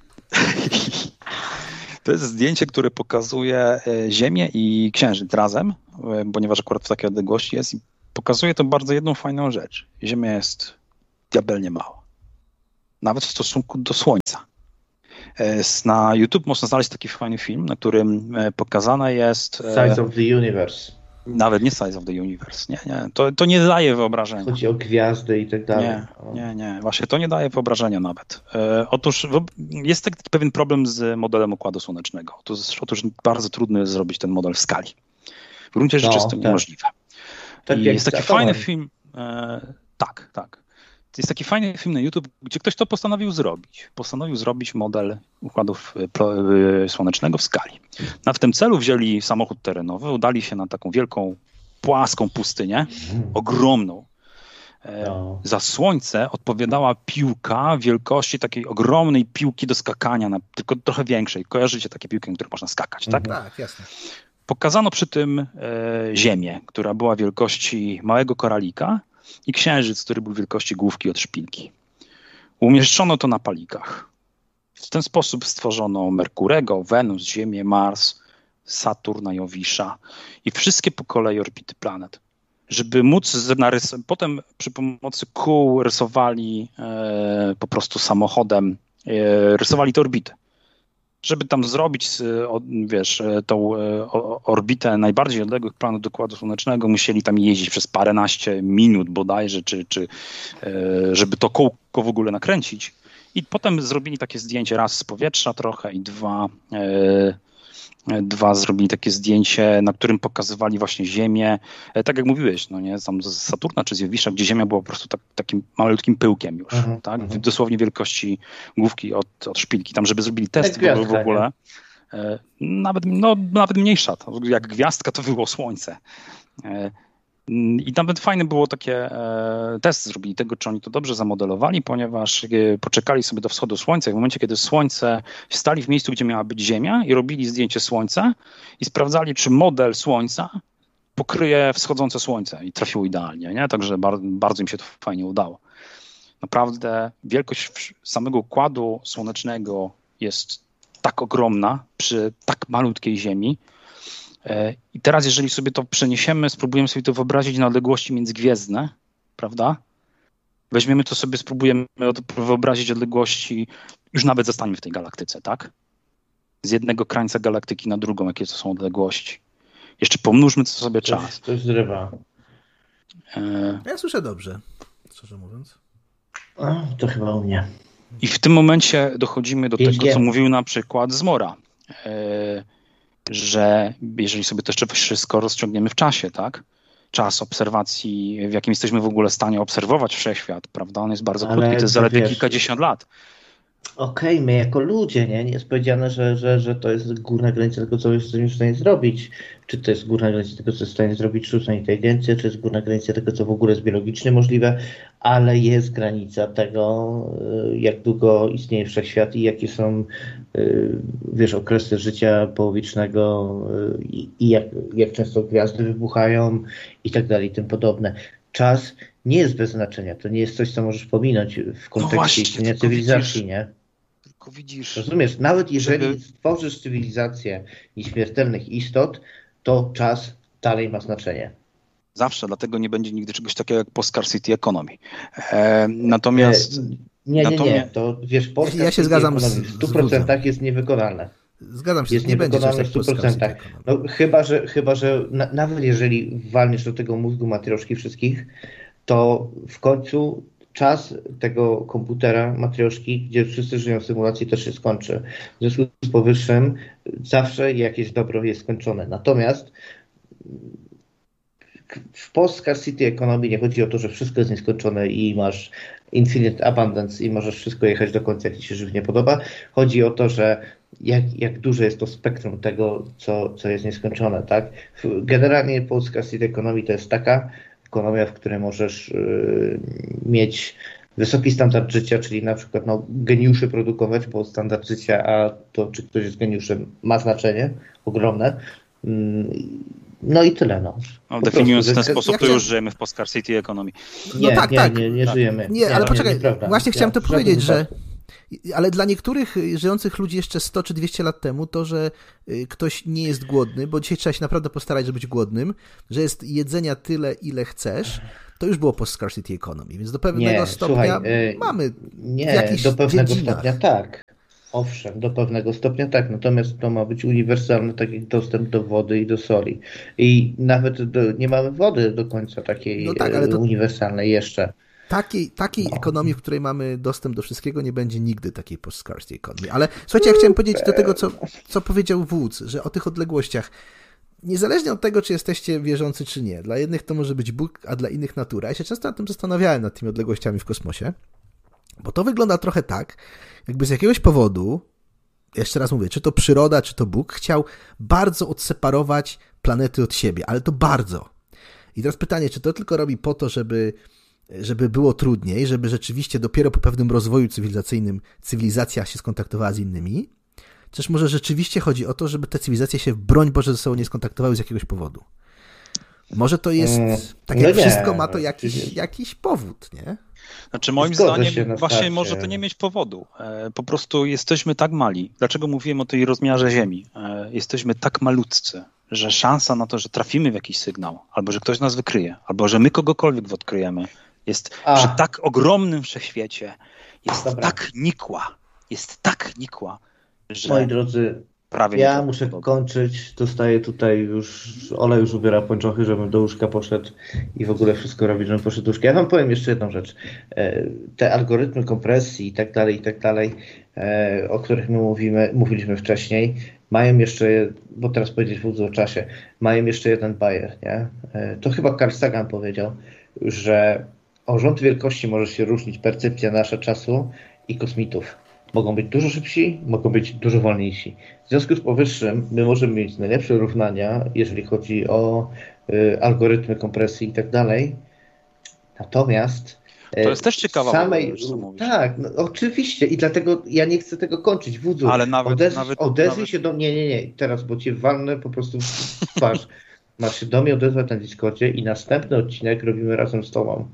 To jest zdjęcie, które pokazuje Ziemię i Księżyc razem, ponieważ akurat w takiej odległości jest i pokazuje to bardzo jedną fajną rzecz. Ziemia jest diabelnie mała. Nawet w stosunku do Słońca. Na YouTube można znaleźć taki fajny film, na którym pokazane jest... Size of the Universe. Nawet nie Size of the Universe, nie, nie. To, to nie daje wyobrażenia. Chodzi o gwiazdy i tak dalej. Nie, nie, nie. Właśnie to nie daje wyobrażenia nawet. E, otóż jest taki pewien problem z modelem Układu Słonecznego. Otóż, otóż bardzo trudno jest zrobić ten model w skali. W gruncie rzeczy no, jest to tak. niemożliwe. Tak I jest taki fajny film, e, tak, tak. Jest taki fajny film na YouTube, gdzie ktoś to postanowił zrobić. Postanowił zrobić model Układów Słonecznego w skali. Na w tym celu wzięli samochód terenowy, udali się na taką wielką, płaską pustynię, ogromną. No. Za Słońce odpowiadała piłka wielkości takiej ogromnej piłki do skakania, na, tylko trochę większej. Kojarzycie takie piłki, na których można skakać, tak? Tak, jasne. Pokazano przy tym e, Ziemię, która była wielkości małego koralika, i Księżyc, który był wielkości główki od szpilki. Umieszczono to na palikach. W ten sposób stworzono Merkurego, Wenus, Ziemię, Mars, Saturna, Jowisza i wszystkie po kolei orbity planet. Żeby móc narys- potem przy pomocy kół rysowali e, po prostu samochodem, e, rysowali te orbity. Żeby tam zrobić, wiesz, tą orbitę najbardziej odległych planet Układu Słonecznego, musieli tam jeździć przez paręnaście minut bodajże, czy, czy żeby to kółko w ogóle nakręcić. I potem zrobili takie zdjęcie raz z powietrza trochę i dwa, dwa zrobili takie zdjęcie, na którym pokazywali właśnie Ziemię, tak jak mówiłeś, no nie, tam z Saturna czy z Jowisza, gdzie Ziemia była po prostu tak, takim malutkim pyłkiem już, uh-huh, tak? Uh-huh. Dosłownie wielkości główki od, od szpilki, tam żeby zrobili test w ogóle, w ogóle. Nawet, no, nawet mniejsza, to jak gwiazdka to było Słońce. I nawet fajne było takie e, test zrobili tego, czy oni to dobrze zamodelowali, ponieważ e, poczekali sobie do wschodu Słońca i w momencie, kiedy Słońce stali w miejscu, gdzie miała być Ziemia i robili zdjęcie Słońca i sprawdzali, czy model Słońca pokryje wschodzące Słońce i trafiło idealnie, nie? Także bar- bardzo im się to fajnie udało. Naprawdę wielkość samego Układu Słonecznego jest tak ogromna przy tak malutkiej Ziemi. I teraz, jeżeli sobie to przeniesiemy, spróbujemy sobie to wyobrazić na odległości międzygwiezdne, prawda? Weźmiemy to sobie, spróbujemy wyobrazić odległości, już nawet zostaniemy w tej galaktyce, tak? Z jednego krańca galaktyki na drugą, jakie to są odległości. Jeszcze pomnóżmy to sobie to czas. Jest, to jest zrywa. E... Ja słyszę dobrze, szczerze mówiąc. A, to chyba u mnie. I w tym momencie dochodzimy do Wiem, tego, co mówił na przykład Zmora. E... że jeżeli sobie to jeszcze wszystko rozciągniemy w czasie, tak? Czas obserwacji, w jakim jesteśmy w ogóle w stanie obserwować wszechświat, prawda? On jest bardzo krótki, to jest zaledwie wiesz, kilkadziesiąt lat. Okej, okay, my jako ludzie, nie? Nie jest powiedziane, że, że, że to jest górna granica tego, co jesteśmy w stanie zrobić. Czy to jest górna granica tego, co jest w stanie zrobić sztuczna inteligencja, czy jest górna granica tego, co w ogóle jest biologicznie możliwe, ale jest granica tego, jak długo istnieje wszechświat i jakie są, wiesz, okresy życia połowicznego i, i jak, jak często gwiazdy wybuchają i tak dalej, i tym podobne. Czas nie jest bez znaczenia. To nie jest coś, co możesz pominąć w kontekście no właśnie, istnienia cywilizacji, widzisz, nie? Tylko widzisz. Rozumiesz, nawet jeżeli żeby... stworzysz cywilizację nieśmiertelnych istot, to czas dalej ma znaczenie. Zawsze, dlatego nie będzie nigdy czegoś takiego jak post-scarcity economy. E, natomiast... E, nie, nie, natomiast... nie. To wiesz, post-scarcity ja się zgadzam economy w stu procentach jest niewykonalne. Zgadzam się, jest nie będzie w stu procentach. No, chyba, że, chyba, że na, nawet jeżeli walniesz do tego mózgu matrioszki wszystkich, to w końcu czas tego komputera, matrioszki, gdzie wszyscy żyją w symulacji, też się skończy. W związku z powyższym zawsze jakieś dobro jest skończone. Natomiast w post-scarcity economy nie chodzi o to, że wszystko jest nieskończone i masz infinite abundance i możesz wszystko jechać do końca, jak ci się żywnie podoba. Chodzi o to, że jak, jak duże jest to spektrum tego, co, co jest nieskończone, tak? Generalnie polska state economy to jest taka ekonomia, w której możesz yy, mieć wysoki standard życia, czyli na przykład no, geniuszy produkować, bo standard życia, a to czy ktoś jest geniuszem ma znaczenie ogromne. No i tyle. No. No, definiując w ten sposób, to już żyjemy w post-scarcity economy. Nie, no tak, nie, tak. nie, nie żyjemy. Nie, ale nie, poczekaj, nie, właśnie chciałem ja, to powiedzieć, że ale dla niektórych żyjących ludzi jeszcze sto czy dwieście lat temu to, że ktoś nie jest głodny, bo dzisiaj trzeba się naprawdę postarać, żeby być głodnym, że jest jedzenia tyle, ile chcesz, to już było post-scarcity economy, więc do pewnego nie, stopnia słuchaj, mamy nie, w jakichś do pewnego dziedzinach. stopnia tak. Owszem, do pewnego stopnia tak, natomiast to ma być uniwersalny tak jak dostęp do wody i do soli. I nawet do, nie mamy wody do końca takiej no tak, ale to... uniwersalnej jeszcze. Takiej, takiej no. ekonomii, w której mamy dostęp do wszystkiego, nie będzie nigdy takiej post-scarcity economy. Ale słuchajcie, ja chciałem powiedzieć do tego, co, co powiedział Wódz, że o tych odległościach, niezależnie od tego, czy jesteście wierzący, czy nie, dla jednych to może być Bóg, a dla innych natura. Ja się często nad tym zastanawiałem, nad tymi odległościami w kosmosie, bo to wygląda trochę tak, jakby z jakiegoś powodu, jeszcze raz mówię, czy to przyroda, czy to Bóg, chciał bardzo odseparować planety od siebie, ale to bardzo. I teraz pytanie, czy to tylko robi po to, żeby żeby było trudniej, żeby rzeczywiście dopiero po pewnym rozwoju cywilizacyjnym cywilizacja się skontaktowała z innymi, czyż może rzeczywiście chodzi o to, żeby te cywilizacje się, broń Boże, ze sobą nie skontaktowały z jakiegoś powodu. Może to jest, tak jak no wszystko ma to jakiś, jakiś powód, nie? Znaczy moim Zgodzę zdaniem właśnie może to nie mieć powodu. Po prostu jesteśmy tak mali. Dlaczego mówiłem o tej rozmiarze Ziemi? Jesteśmy tak malutcy, że szansa na to, że trafimy w jakiś sygnał, albo że ktoś nas wykryje, albo że my kogokolwiek odkryjemy, jest A. przy tak ogromnym wszechświecie, jest Dobra. tak nikła, jest tak nikła, że... Moi drodzy, prawie ja muszę podoba. kończyć, dostaję tutaj już, Ola już ubiera pończochy, żebym do łóżka poszedł i w ogóle wszystko robić, żebym poszedł do łóżka. Ja wam powiem jeszcze jedną rzecz. Te algorytmy kompresji i tak dalej, i tak dalej, o których my mówimy, mówiliśmy wcześniej, mają jeszcze, bo teraz powiedzieć w o czasie, mają jeszcze jeden bajer, nie? To chyba Carl Sagan powiedział, że o rząd wielkości może się różnić percepcja nasza czasu i kosmitów. Mogą być dużo szybsi, mogą być dużo wolniejsi. W związku z powyższym my możemy mieć najlepsze równania, jeżeli chodzi o y, algorytmy kompresji i tak dalej. Natomiast to jest też ciekawa samej, woda, co mówisz. Tak, no, oczywiście i dlatego ja nie chcę tego kończyć. Wódzu, ale nawet, odez, nawet, odezwij nawet... się do... Nie, nie, nie, teraz, bo cię walnę po prostu w twarz. Masz się do mnie odezwać na Discordzie i następny odcinek robimy razem z tobą.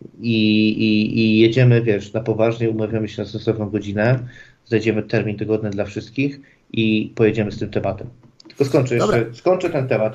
I, i, i jedziemy, wiesz, na poważnie, umawiamy się na sensowną godzinę, znajdziemy termin tygodnia dla wszystkich i pojedziemy z tym tematem. Tylko skończę jeszcze, Dobra. skończę ten temat.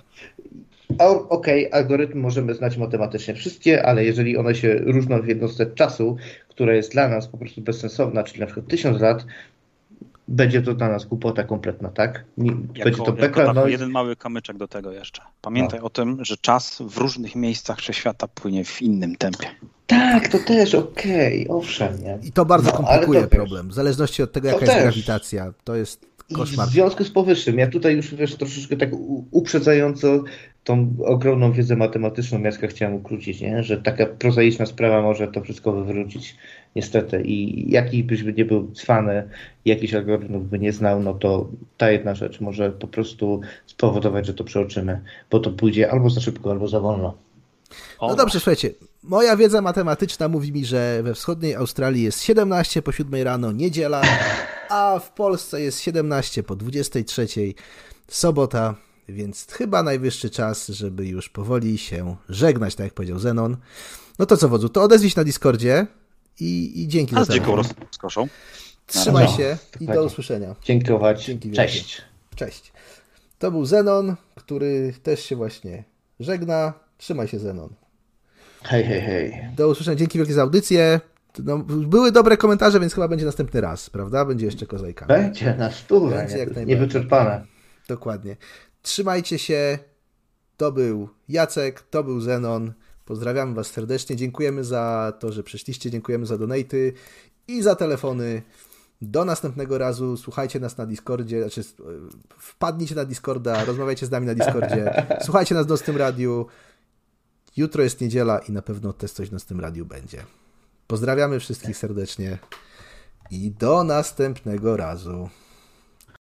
Okej, okay, algorytmy możemy znać matematycznie wszystkie, ale jeżeli one się różnią w jednostce czasu, która jest dla nas po prostu bezsensowna, czyli na przykład tysiąc lat, będzie to dla nas głupota kompletna, tak? Nie, jako, będzie to jako no jeden mały kamyczek do tego jeszcze. Pamiętaj no. o tym, że czas w różnych miejscach wszechświata płynie w innym tempie. Tak, to też okej, okay, owszem. Nie? I to bardzo no, komplikuje to problem, w zależności od tego, jaka jest grawitacja. To jest koszmar. I w związku z powyższym, ja tutaj już wiesz, troszeczkę tak uprzedzająco tą ogromną wiedzę matematyczną Jacka chciałem ukrócić, nie? Że taka prozaiczna sprawa może to wszystko wywrócić, niestety. I jaki byś by nie był cwany, jakiś algorytm by nie znał, no to ta jedna rzecz może po prostu spowodować, że to przeoczymy, bo to pójdzie albo za szybko, albo za wolno. No dobrze, słuchajcie, moja wiedza matematyczna mówi mi, że we wschodniej Australii jest siedemnaście po siódmej rano, niedziela, a w Polsce jest siedemnaście po dwudziestej trzeciej, sobota, więc chyba najwyższy czas, żeby już powoli się żegnać, tak jak powiedział Zenon. No to co, wodzu, to odezwij się na Discordzie i, i dzięki a za telefon. rozkoszą. Trzymaj się i do usłyszenia. Dziękować. Dzięki Cześć. Cześć. To był Zenon, który też się właśnie żegna. Trzymaj się, Zenon. Hej, hej, hej. Do usłyszenia. Dzięki wielkie za audycję. No, były dobre komentarze, więc chyba będzie następny raz, prawda? Będzie jeszcze kozajka. Będzie na stówę. Niewyczerpane. Dokładnie. Trzymajcie się. To był Jacek, to był Zenon. Pozdrawiamy was serdecznie. Dziękujemy za to, że przyszliście. Dziękujemy za donaty i za telefony. Do następnego razu. Słuchajcie nas na Discordzie. Znaczy wpadnijcie na Discorda, rozmawiajcie z nami na Discordzie. Słuchajcie nas w Nocnym Radiu. Jutro jest niedziela i na pewno też coś w Nocnym Radiu będzie. Pozdrawiamy wszystkich serdecznie i do następnego razu.